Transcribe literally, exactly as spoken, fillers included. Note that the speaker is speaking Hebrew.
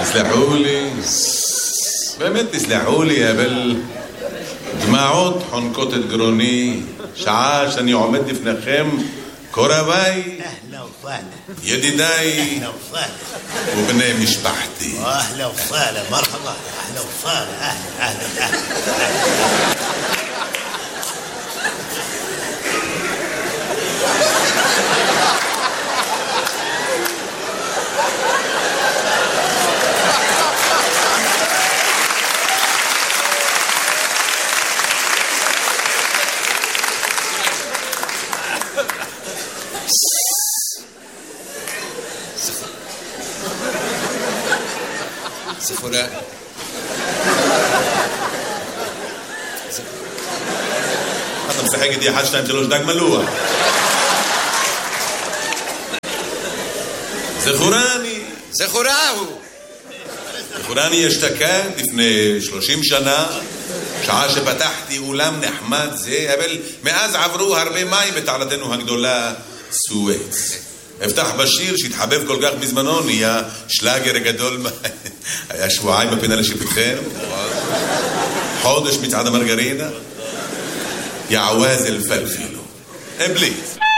תסלחו לי, באמת תסלחו לי, אבל דמעות חונקות את גרוני, שעה שאני עומד לפניכם, קורביי, ידידיי ובני משפחתי. אהלה וסהלה, מרחבה, אהלה וסהלה, אהלה, אהלה, אהלה. זכורה. אתה משחק איתי אחד, שתיים, שלוש, דג מלוח. זכורני. זכורה הוא. זכורני אשתקד לפני שלושים שנה, שעה שפתחתי אולם נחמד זה, אבל מאז עברו הרבה מים בתעלתנו הגדולה סואץ. הבטח בשיר שהתחבב כל כך בזמנו, נהיה שלאגר גדול, היה שבועיים בפינה לשיפתכם, חודש מצעד המרגרינה, יעווז אל פלפילו. בלי